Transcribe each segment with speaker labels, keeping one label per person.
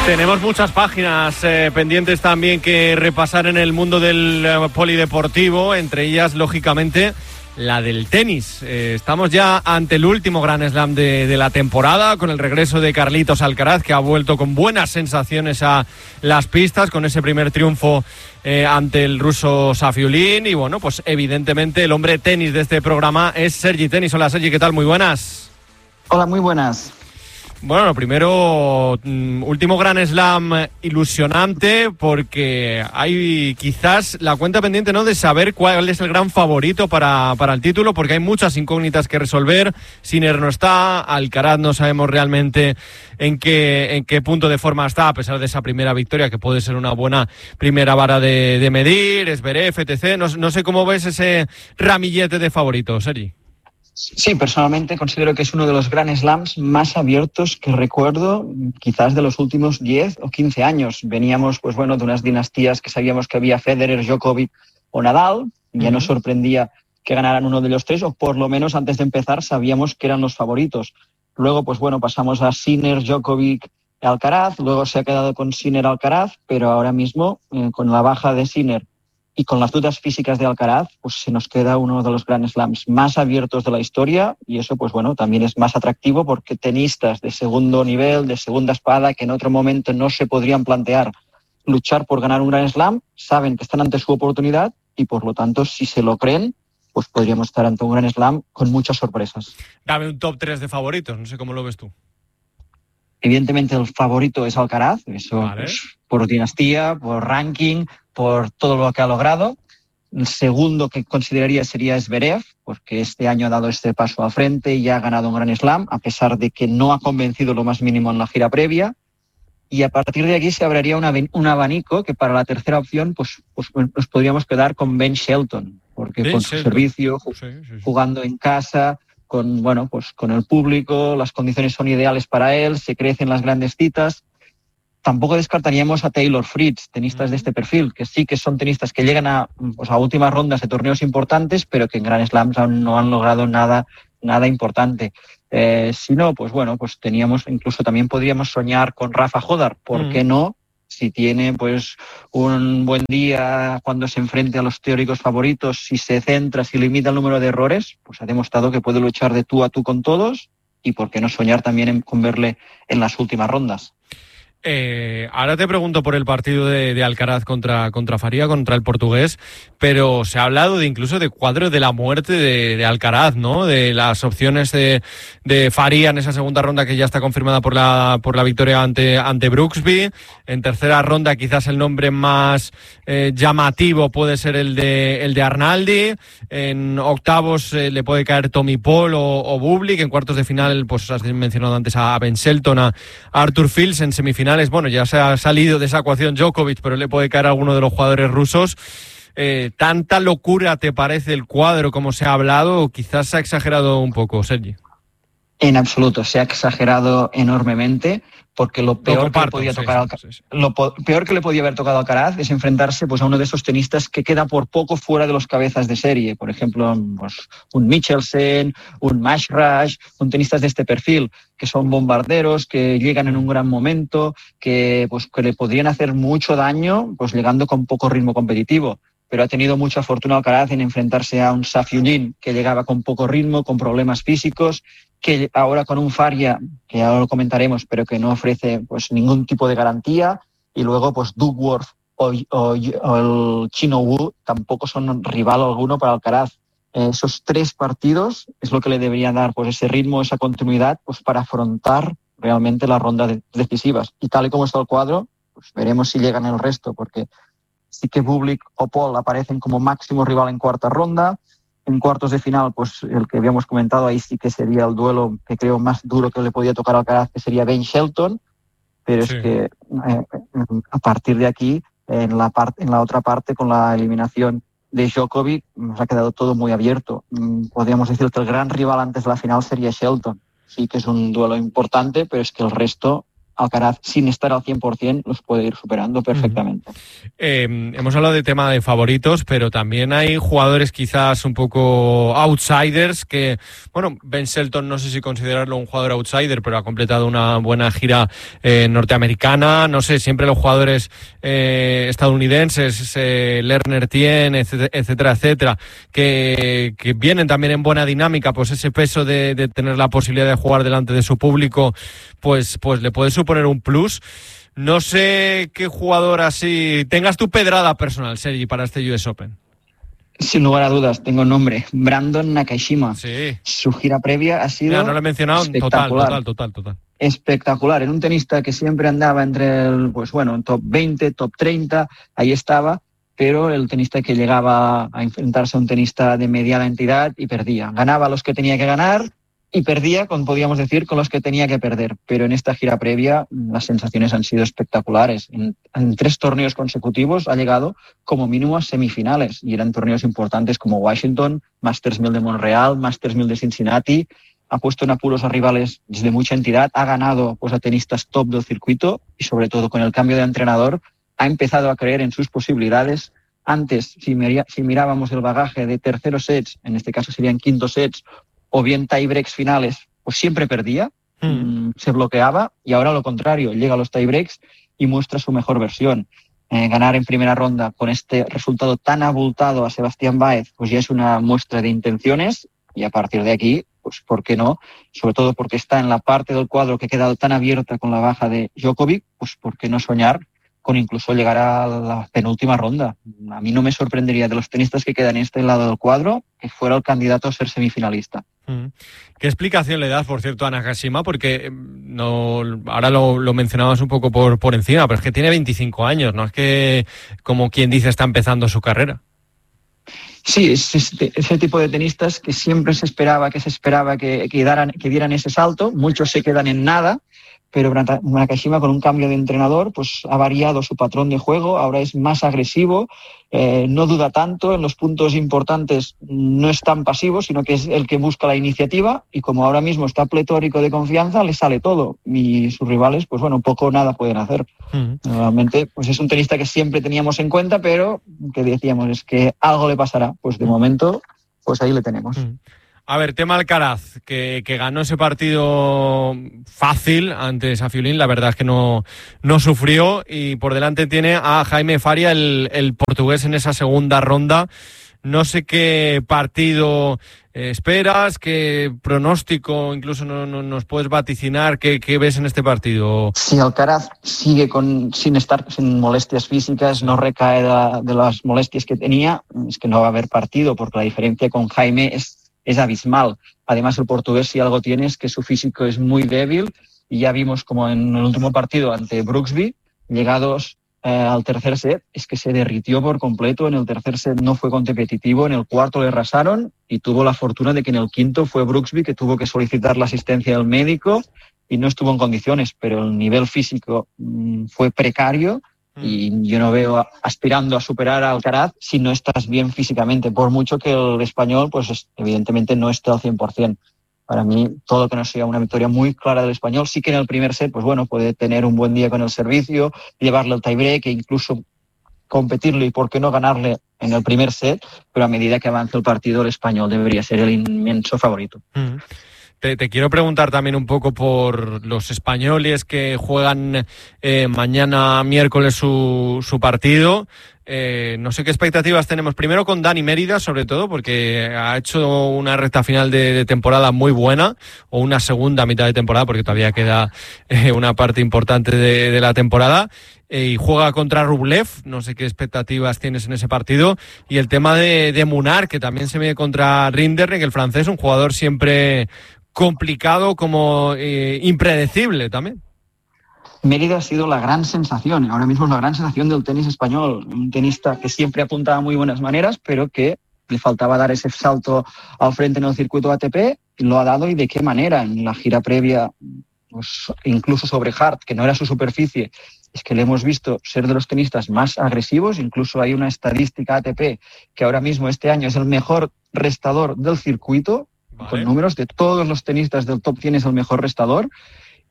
Speaker 1: Tenemos muchas páginas pendientes también que repasar en el mundo del polideportivo, entre ellas, lógicamente, la del tenis. Estamos ya ante el último Grand Slam de la temporada, con el regreso de Carlitos Alcaraz, que ha vuelto con buenas sensaciones a las pistas, con ese primer triunfo ante el ruso Safiullin. Y bueno, pues evidentemente el hombre tenis de este programa es Sergi Tenis. Hola Sergi, ¿qué tal? Muy buenas.
Speaker 2: Hola, muy buenas.
Speaker 1: Bueno, lo primero, último Grand Slam ilusionante, porque hay quizás la cuenta pendiente, ¿no?, de saber cuál es el gran favorito para el título, porque hay muchas incógnitas que resolver. Sinner no está, Alcaraz no sabemos realmente en qué punto de forma está, a pesar de esa primera victoria, que puede ser una buena primera vara de medir, Zverev, etc. No sé cómo ves ese ramillete de favoritos, Sergi.
Speaker 2: Sí, personalmente considero que es uno de los Grand Slams más abiertos que recuerdo, quizás de los últimos 10 o 15 años. Veníamos, pues bueno, de unas dinastías que sabíamos que había Federer, Djokovic o Nadal. Ya nos sorprendía que ganaran uno de los tres, o por lo menos antes de empezar sabíamos que eran los favoritos. Luego, pues bueno, pasamos a Sinner, Djokovic, Alcaraz. Luego se ha quedado con Sinner, Alcaraz, pero ahora mismo, con la baja de Sinner y con las dudas físicas de Alcaraz, pues se nos queda uno de los Grand Slams más abiertos de la historia, y eso, pues bueno, también es más atractivo porque tenistas de segundo nivel, de segunda espada, que en otro momento no se podrían plantear luchar por ganar un Grand Slam, saben que están ante su oportunidad y, por lo tanto, si se lo creen, pues podríamos estar ante un Grand Slam con muchas sorpresas.
Speaker 1: Dame un top 3 de favoritos, no sé cómo lo ves tú.
Speaker 2: Evidentemente el favorito es Alcaraz, eso vale, pues, por dinastía, por ranking, por todo lo que ha logrado. El segundo que consideraría sería Zverev, porque este año ha dado este paso al frente y ha ganado un Grand Slam, a pesar de que no ha convencido lo más mínimo en la gira previa. Y a partir de aquí se abriría un abanico que para la tercera opción pues nos podríamos quedar con Ben Shelton, porque con su servicio, jugando en casa, con el público, las condiciones son ideales para él, se crecen las grandes citas. Tampoco descartaríamos a Taylor Fritz, tenistas de este perfil, que sí que son tenistas que llegan a últimas rondas de torneos importantes, pero que en Grand Slams aún no han logrado nada importante. Si no, pues incluso también podríamos soñar con Rafa Hodar, ¿por qué no? Si tiene pues un buen día cuando se enfrente a los teóricos favoritos, si se centra, si limita el número de errores, pues ha demostrado que puede luchar de tú a tú con todos, y por qué no soñar también con verle en las últimas rondas.
Speaker 1: Ahora te pregunto por el partido de Alcaraz contra Faria, contra el portugués, pero se ha hablado incluso de cuadro de la muerte de Alcaraz, ¿no? De las opciones de Faria en esa segunda ronda, que ya está confirmada por la victoria ante Brooksby. En tercera ronda quizás el nombre más llamativo puede ser el de Arnaldi. En octavos le puede caer Tommy Paul o Bublik. En cuartos de final, pues has mencionado antes a Ben Shelton, a Arthur Fils. En semifinales, bueno, ya se ha salido de esa ecuación Djokovic, pero le puede caer a alguno de los jugadores rusos. ¿Tanta locura te parece el cuadro como se ha hablado, o quizás se ha exagerado un poco, Sergi?
Speaker 2: En absoluto, se ha exagerado enormemente, porque lo peor que le podía haber tocado a Alcaraz es enfrentarse pues a uno de esos tenistas que queda por poco fuera de los cabezas de serie. Por ejemplo, pues, un Michelsen, un Mashrash, un tenistas de este perfil, que son bombarderos, que llegan en un gran momento, que le podrían hacer mucho daño pues llegando con poco ritmo competitivo. Pero ha tenido mucha fortuna Alcaraz en enfrentarse a un Safiullin que llegaba con poco ritmo, con problemas físicos, que ahora con un Faria, que ahora lo comentaremos, pero que no ofrece pues ningún tipo de garantía, y luego pues Duckworth o el Chino Wu tampoco son rival alguno para Alcaraz. Esos tres partidos es lo que le deberían dar pues ese ritmo, esa continuidad, pues para afrontar realmente las rondas decisivas. Y tal y como está el cuadro, pues veremos si llegan el resto, porque sí que Bublik o Paul aparecen como máximo rival en cuarta ronda. En cuartos de final, pues el que habíamos comentado, ahí sí que sería el duelo que creo más duro que le podía tocar a Alcaraz, que sería Ben Shelton. Pero sí, es que a partir de aquí, en la otra parte, con la eliminación de Djokovic, nos ha quedado todo muy abierto. Podríamos decir que el gran rival antes de la final sería Shelton. Sí que es un duelo importante, pero es que el resto Alcaraz, sin estar al 100%, los puede ir superando perfectamente.
Speaker 1: Hemos hablado de tema de favoritos, pero también hay jugadores quizás un poco outsiders que, bueno, Ben Shelton no sé si considerarlo un jugador outsider, pero ha completado una buena gira norteamericana. No sé, siempre los jugadores estadounidenses, Lerner Tien, etcétera, etcétera, que vienen también en buena dinámica, pues ese peso de tener la posibilidad de jugar delante de su público, pues le puede suponer un plus. No sé qué jugador así... Tengas tu pedrada personal, Sergi, para este US Open.
Speaker 2: Sin lugar a dudas, tengo nombre. Brandon Nakashima.
Speaker 1: Sí.
Speaker 2: Su gira previa ha sido...
Speaker 1: Mira, no lo he mencionado. Total.
Speaker 2: Espectacular. Era un tenista que siempre andaba entre el, pues bueno, top 20, top 30, ahí estaba, pero el tenista que llegaba a enfrentarse a un tenista de mediana entidad y perdía. Ganaba a los que tenía que ganar y perdía, podríamos decir, con los que tenía que perder. Pero en esta gira previa las sensaciones han sido espectaculares. En 3 torneos consecutivos ha llegado como mínimo a semifinales y eran torneos importantes como Washington, Masters 1000 de Montreal, Masters 1000 de Cincinnati. Ha puesto en apuros a rivales de mucha entidad, ha ganado pues, a tenistas top del circuito y sobre todo con el cambio de entrenador ha empezado a creer en sus posibilidades. Antes, si mirábamos el bagaje de terceros sets, en este caso serían quintos sets, o bien tiebreaks finales, pues siempre perdía, se bloqueaba, y ahora lo contrario, llega a los tiebreaks y muestra su mejor versión. Ganar en primera ronda con este resultado tan abultado a Sebastián Báez, pues ya es una muestra de intenciones, y a partir de aquí, pues ¿por qué no? Sobre todo porque está en la parte del cuadro que ha quedado tan abierta con la baja de Djokovic, pues ¿por qué no soñar con incluso llegar a la penúltima ronda? A mí no me sorprendería de los tenistas que quedan en este lado del cuadro que fuera el candidato a ser semifinalista.
Speaker 1: ¿Qué explicación le das, por cierto, a Nakashima? Porque no, ahora lo mencionabas un poco por encima, pero es que tiene 25 años, no es que, como quien dice, está empezando su carrera.
Speaker 2: Sí, es ese tipo de tenistas que siempre se esperaba que dieran ese salto. Muchos se quedan en nada, pero Nakashima, con un cambio de entrenador, pues ha variado su patrón de juego, ahora es más agresivo, no duda tanto, en los puntos importantes no es tan pasivo, sino que es el que busca la iniciativa, y como ahora mismo está pletórico de confianza, le sale todo, y sus rivales, pues bueno, poco o nada pueden hacer. Normalmente, pues es un tenista que siempre teníamos en cuenta, pero que decíamos, es que algo le pasará. Pues de momento, pues ahí le tenemos.
Speaker 1: A ver, tema Alcaraz, que ganó ese partido fácil ante Safiulín, la verdad es que no sufrió, y por delante tiene a Jaime Faria, el portugués, en esa segunda ronda. No sé qué partido esperas, qué pronóstico incluso nos puedes vaticinar, qué ves en este partido.
Speaker 2: Si Alcaraz sigue sin molestias físicas, no recae de las molestias que tenía, es que no va a haber partido, porque la diferencia con Jaime es abismal. Además, el portugués, si algo tiene, es que su físico es muy débil, y ya vimos como en el último partido ante Brooksby, llegados al tercer set, es que se derritió por completo. En el tercer set no fue competitivo, en el cuarto le rasaron, y tuvo la fortuna de que en el quinto fue Brooksby que tuvo que solicitar la asistencia del médico y no estuvo en condiciones, pero el nivel físico fue precario. Y yo no veo aspirando a superar a Alcaraz si no estás bien físicamente, por mucho que el español, pues evidentemente no esté al 100%. Para mí, todo que no sea una victoria muy clara del español, sí que en el primer set, pues bueno, puede tener un buen día con el servicio, llevarle el tiebreak e incluso competirle y por qué no ganarle en el primer set, pero a medida que avance el partido, el español debería ser el inmenso favorito.
Speaker 1: Te quiero preguntar también un poco por los españoles que juegan mañana miércoles su partido. No sé qué expectativas tenemos. Primero con Dani Mérida, sobre todo, porque ha hecho una recta final de temporada muy buena, o una segunda mitad de temporada, porque todavía queda una parte importante de la temporada. Y juega contra Rublev, no sé qué expectativas tienes en ese partido. Y el tema de Munar, que también se ve contra Rinderknech, el francés, un jugador siempre complicado, como impredecible también.
Speaker 2: Mérida ha sido la gran sensación, ahora mismo es la gran sensación del tenis español, un tenista que siempre apuntaba muy buenas maneras, pero que le faltaba dar ese salto al frente en el circuito ATP, y lo ha dado, y de qué manera. En la gira previa, pues incluso sobre hard, que no era su superficie, es que le hemos visto ser de los tenistas más agresivos. Incluso hay una estadística ATP que ahora mismo este año es el mejor restador del circuito, vale, con números de todos los tenistas del top 100 es el mejor restador.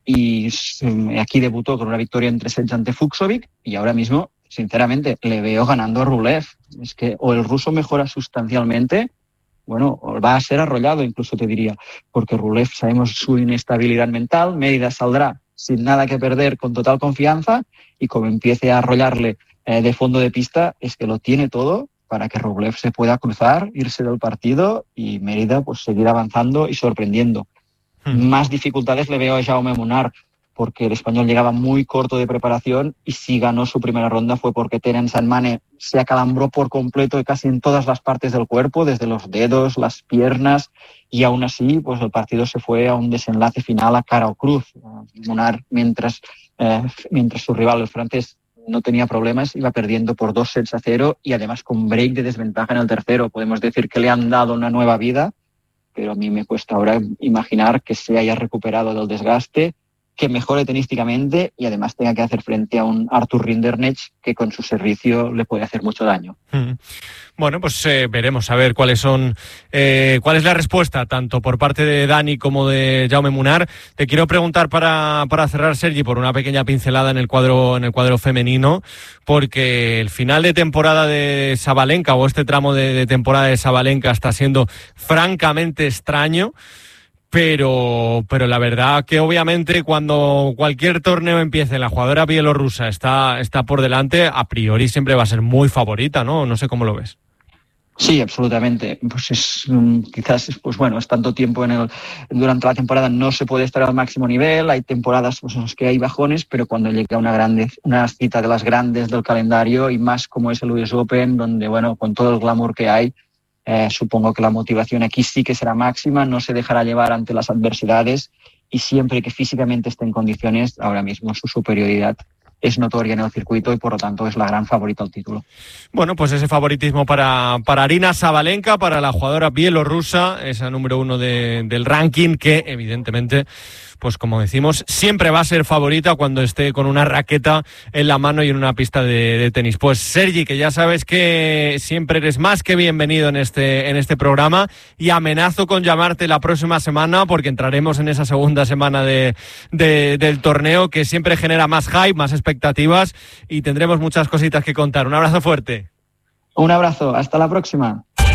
Speaker 2: y aquí debutó con una victoria en 3 sets ante Fucsovics y ahora mismo, sinceramente, le veo ganando a Rublev. Es que o el ruso mejora sustancialmente, bueno, va a ser arrollado incluso, te diría, porque Rublev sabemos su inestabilidad mental, Mérida saldrá sin nada que perder, con total confianza, y como empiece a arrollarle de fondo de pista, es que lo tiene todo para que Rublev se pueda cruzar, irse del partido y Mérida pues seguir avanzando y sorprendiendo. Más dificultades le veo a Jaume Munar, porque el español llegaba muy corto de preparación y si ganó su primera ronda fue porque Terence Sandmane se acalambró por completo y casi en todas las partes del cuerpo, desde los dedos, las piernas, y aún así pues el partido se fue a un desenlace final a cara o cruz. Munar, mientras su rival, el francés, no tenía problemas, iba perdiendo por 2-0 y además con break de desventaja en el tercero. Podemos decir que le han dado una nueva vida, pero a mí me cuesta ahora imaginar que se haya recuperado del desgaste, que mejore tenísticamente y además tenga que hacer frente a un Arthur Rinderknecht que con su servicio le puede hacer mucho daño.
Speaker 1: Bueno, pues veremos a ver cuál es la respuesta tanto por parte de Dani como de Jaume Munar. Te quiero preguntar para cerrar, Sergi, por una pequeña pincelada en el cuadro femenino, porque el final de temporada de Sabalenka, o este tramo de temporada de Sabalenka, está siendo francamente extraño. Pero la verdad que obviamente cuando cualquier torneo empiece, la jugadora bielorrusa está por delante, a priori siempre va a ser muy favorita, ¿no? No sé cómo lo ves.
Speaker 2: Sí, absolutamente. Pues es tanto tiempo durante la temporada no se puede estar al máximo nivel, hay temporadas en las que hay bajones, pero cuando llega una cita de las grandes del calendario y más como es el US Open, donde con todo el glamour que hay, supongo que la motivación aquí sí que será máxima, no se dejará llevar ante las adversidades y siempre que físicamente esté en condiciones, ahora mismo su superioridad es notoria en el circuito y por lo tanto es la gran favorita al título.
Speaker 1: Bueno, pues ese favoritismo para Aryna Sabalenka, para la jugadora bielorrusa, esa número 1 del ranking, que evidentemente, pues como decimos, siempre va a ser favorita cuando esté con una raqueta en la mano y en una pista de tenis. Pues Sergi, que ya sabes que siempre eres más que bienvenido en este programa, y amenazo con llamarte la próxima semana porque entraremos en esa segunda semana del torneo, que siempre genera más hype, más expectativas, y tendremos muchas cositas que contar. Un abrazo fuerte.
Speaker 2: Un abrazo, hasta la próxima.